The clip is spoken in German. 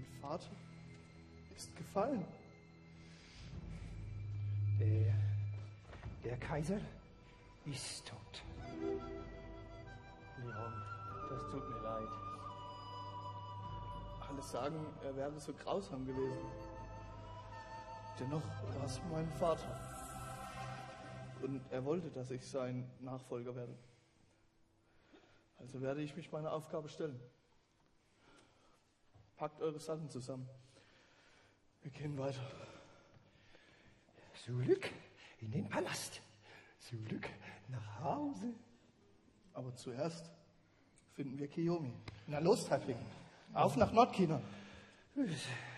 Vater ist gefallen. Der Kaiser ist tot. Leon, das tut mir leid. Alle sagen, er wäre so grausam gewesen. Dennoch war es mein Vater. Und er wollte, dass ich sein Nachfolger werde. Also werde ich mich meiner Aufgabe stellen. Packt eure Sachen zusammen. Wir gehen weiter. Zurück in den Palast. Zurück nach Hause. Aber zuerst finden wir Kiyomi. Na los, Taifling. Auf nach Nordchina.